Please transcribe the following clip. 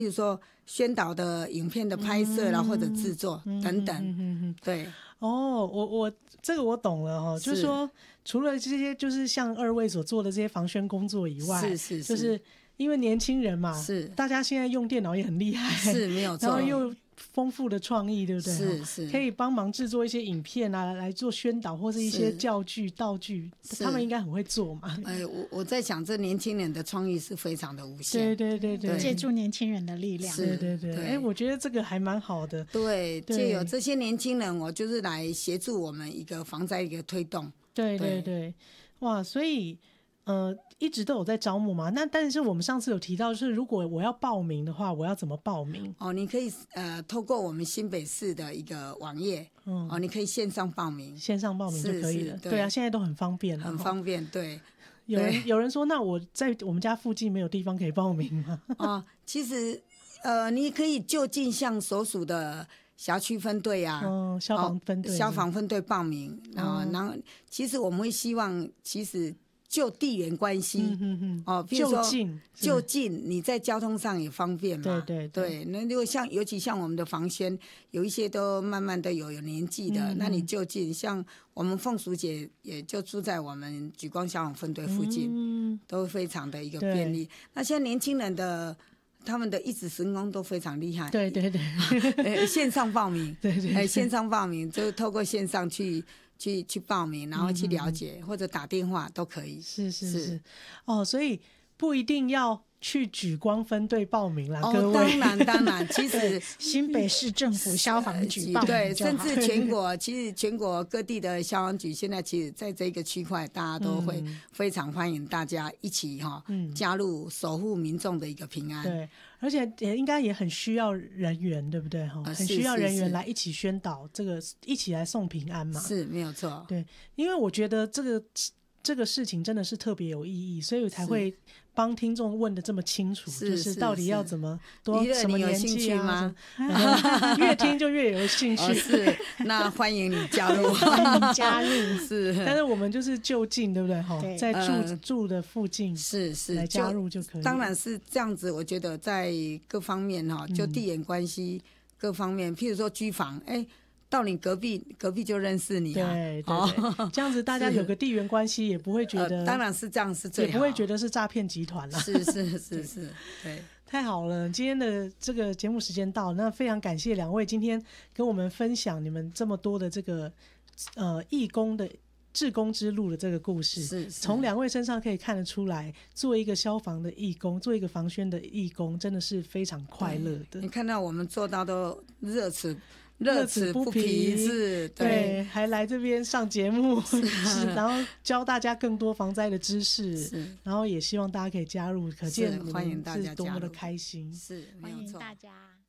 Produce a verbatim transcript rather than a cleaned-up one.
比如说宣导的影片的拍摄啦、嗯、或者制作等等、嗯嗯嗯、对哦，我我这个我懂了哈，就是说除了这些就是像二位所做的这些防宣工作以外， 是是是， 就是因为年轻人嘛， 是大家现在用电脑也很厉害， 是没有错， 然后又丰富的创意，对不对？ 是是， 可以帮忙制作一些影片啊，来做宣导或是一些教具道具，他们应该很会做嘛。 呃，我我在想，这年轻人的创意是非常的无限。 对对对对， 借助年轻人的力量。 对对对，哎，我觉得这个还蛮好的。 对，借有这些年轻人，我就是来协助我们一个防灾一个推动。 对对对，哇，所以呃。一直都有在招募嘛？那但是我们上次有提到，就是如果我要报名的话，我要怎么报名？ 哦，你可以呃透过我们新北市的一个网页，嗯，哦，你可以线上报名， 线上报名就可以了。对, 对啊，现在都很方便了， 很方便。对， 有人有人说，那我在我们家附近没有地方可以报名吗？ 哦，其实呃，你可以就近向所属的辖区分队啊， 嗯，消防分队、 哦，消防分队报名啊、嗯。然后，其实我们会希望，其实。就地缘关系、嗯哼哼哦，比如说就近， 就近，你在交通上也方便嘛。 对对对, 对，那如果像尤其像我们的防宣，有一些都慢慢的有有年纪的，嗯、那你就近，像我们凤淑姐也就住在我们莒光消防分队附近，嗯、都非常的一个便利。那现在年轻人的。他们的一指神功都非常厉害， 对对对， 呃，线上报名， 对 对, 对， 呃，线上报名就透过线上去去去报名，然后去了解、嗯、或者打电话都可以。 是是 是, 是，哦，所以不一定要去莒光分队报名啦， 哦， 各位。 当然当然，其实新北市政府消防局报名对，甚至全国，其实全国各地的消防局现在其实在这个区块，大家都会非常欢迎大家一起哈、嗯、加入守护民众的一个平安。 对，而且也应该也很需要人员，对不对哈？很需要人员来一起宣导这个，一起来送平安嘛。 是没有错。 对，因为我觉得这个这个事情真的是特别有意义，所以我才会帮听众问的这么清楚， 是就是到底要怎么多什么年纪啊？ 嗯、越听就越有兴趣。 哦、是，那欢迎你加入， 欢迎加入。 是， 但是我们就是就近，对不对？哈，在住、呃、住的附近， 是是来加入就可以。 当然是这样子，我觉得在各方面哈，就地缘关系、嗯、各方面，譬如说居房，哎。到你隔壁，隔壁就认识你、啊， 对对对、哦，这样子大家有个地缘关系，也不会觉得、 呃，当然是这样是最好， 也不会觉得是诈骗集团了。 是是是是，对， 太好了！今天的这个节目时间到了，那非常感谢两位今天跟我们分享你们这么多的这个呃义工的志工之路的这个故事。 是， 从两位身上可以看得出来，做一个消防的义工，做一个防宣的义工，真的是非常快乐的。 你看到我们做到都热齿。乐此不疲，是 对, 对，还来这边上节目，然后教大家更多防灾的知识，然后也希望大家可以加入，可见欢迎大家是多么的开心， 是， 欢迎大家。